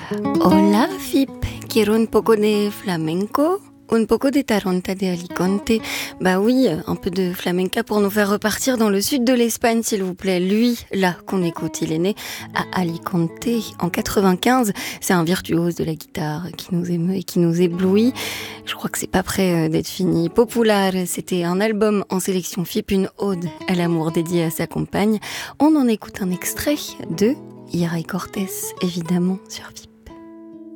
Hola, Fip. Quiero un poco de flamenco, un poco de Taranta de Alicante. Bah oui, un peu de flamenca pour nous faire repartir dans le sud de l'Espagne, s'il vous plaît. Lui, là, qu'on écoute, il est né à Alicante en 95. C'est un virtuose de la guitare qui nous émeut et qui nous éblouit. Je crois que c'est pas prêt d'être fini. Popular, c'était un album en sélection Fip, une ode à l'amour dédié à sa compagne. On en écoute un extrait de Ira y Cortés, évidemment, sur Fip.